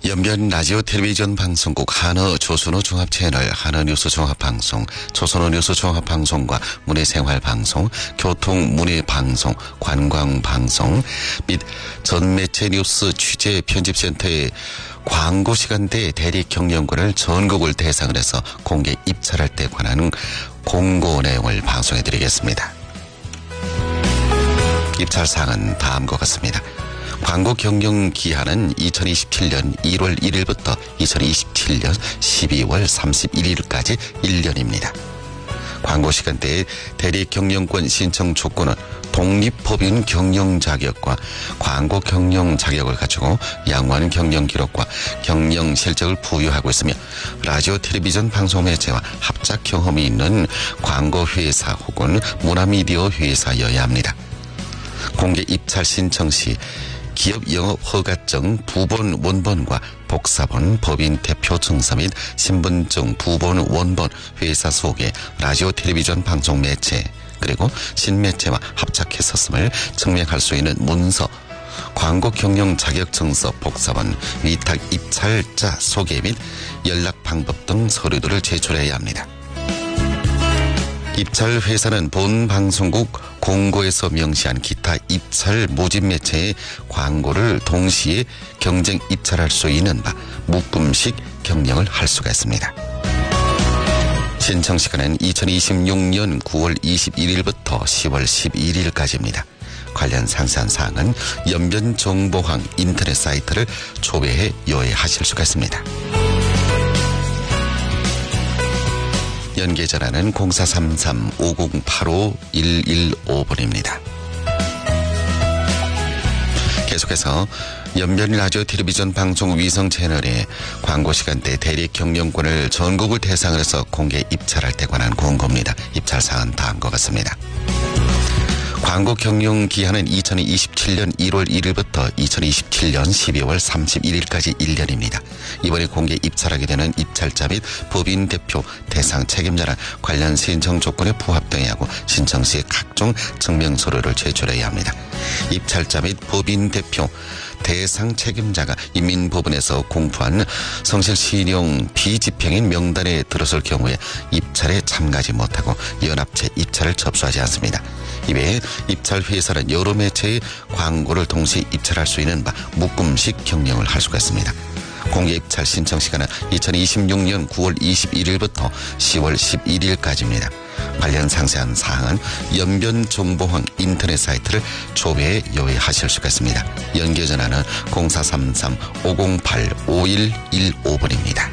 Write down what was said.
연변 라디오 텔레비전 방송국 한어 조선어 종합 채널 한어 뉴스 종합 방송, 조선어 뉴스 종합 방송과 문해생활 방송, 교통 문해 방송, 관광 방송 및 전매체 뉴스 취재 편집센터의 광고 시간대 대리 경영권을 전국을 대상으로 해서 공개 입찰할 때 관한 공고 내용을 방송해 드리겠습니다. 입찰 사항은 다음과 같습니다. 광고 경영 기한은 2027년 1월 1일부터 2027년 12월 31일까지 1년입니다. 광고 시간대의 대리 경영권 신청 조건은 독립법인 경영 자격과 광고 경영 자격을 가지고 양호한 경영 기록과 경영 실적을 부여하고 있으며 라디오 텔레비전 방송 매체와 합작 경험이 있는 광고 회사 혹은 문화미디어 회사여야 합니다. 공개 입찰 신청 시 기업 영업 허가증 부본 원본과 복사본, 법인 대표 증서 및 신분증 부본 원본, 회사 소개, 라디오 텔레비전 방송 매체, 그리고 신매체와 합작했었음을 증명할 수 있는 문서, 광고 경영 자격증서 복사본, 위탁 입찰자 소개 및 연락 방법 등 서류들을 제출해야 합니다. 입찰 회사는 본 방송국 공고에서 명시한 기타 입찰 모집 매체의 광고를 동시에 경쟁 입찰할 수 있는 바 묶음식 경영을 할 수가 있습니다. 신청 시간은 2026년 9월 21일부터 10월 12일까지입니다. 관련 상세한 사항은 연변정보항 인터넷 사이트를 조회해 요회하실 수가 있습니다. 연계 전화는 0433-5085-115번입니다. 계속해서 연변 라디오 텔레비전 방송 위성 채널의 광고 시간대 대리 경영권을 전국을 대상으로 해서 공개 입찰할 때 관한 공고입니다. 입찰 사항은 다음과 같습니다. 광고 경영 기한은 2027년 1월 1일부터 2027년 12월 31일까지 1년입니다. 이번에 공개 입찰하게 되는 입찰자 및 법인 대표, 대상 책임자는 관련 신청 조건에 부합등해야 하고 신청 시 각종 증명서류를 제출해야 합니다. 입찰자 및 법인 대표, 대상 책임자가 인민법원에서 공포한 성실신용 비집행인 명단에 들어설 경우에 입찰에 참가하지 못하고 연합체 입찰을 접수하지 않습니다. 이외에 입찰 회사는 여러 매체의 광고를 동시에 입찰할 수 있는 바 묶음식 경영을 할 수가 있습니다. 공개 입찰 신청 시간은 2026년 9월 21일부터 10월 11일까지입니다. 관련 상세한 사항은 연변정보항 인터넷 사이트를 조회해 요회하실 수가 있습니다. 연계 전화는 0433-508-5115번입니다.